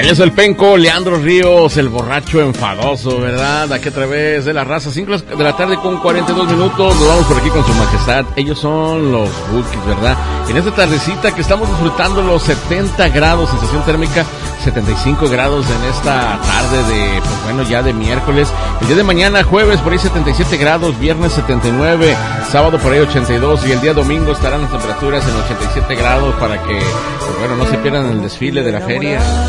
Él es el Penco, Leandro Ríos, el borracho enfadoso, ¿verdad? Aquí a través de la raza, 5 de la tarde con 42 minutos, nos vamos por aquí con su majestad. Ellos son los Bukis, ¿verdad? En esta tardecita que estamos disfrutando los 70 grados, sensación térmica 75 grados en esta tarde de, pues bueno, ya de miércoles. El día de mañana, jueves, por ahí 77 grados, viernes 79, sábado por ahí 82 y el día domingo estarán las temperaturas en 87 grados para que, pues bueno, no se pierdan el desfile de la feria.